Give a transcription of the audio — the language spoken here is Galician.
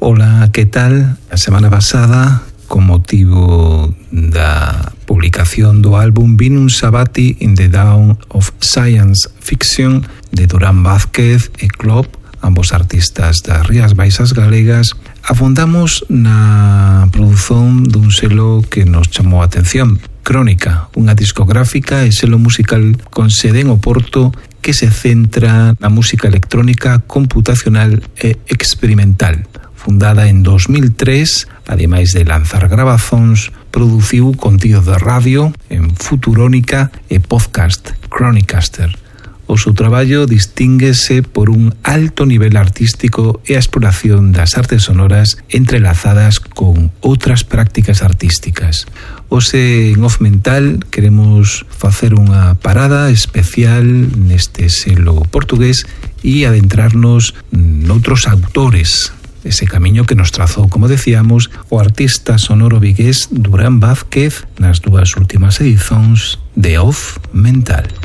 Ola, que tal? A semana pasada, con motivo da publicación do álbum Vinum Sabbati in the Dawn of Science Fiction de Durán Vázquez e Klopp, ambos artistas das Rías Baixas galegas, afondamos na produción dun selo que nos chamou a atención, Crónica, unha discográfica e selo musical con sede en Oporto que se centra na música electrónica computacional e experimental. Fundada en 2003, ademais de lanzar grabazóns, produciu contido de radio en Futurónica e podcast Chronicaster. O seu traballo distínguese por un alto nivel artístico e a exploración das artes sonoras entrelazadas con outras prácticas artísticas. Hoxe en Off Mental queremos facer unha parada especial neste selo portugués e adentrarnos noutros autores. Ese camiño que nos trazou, como decíamos, o artista sonoro vigués Durán Vázquez nas dúas últimas edicións de Off Mental.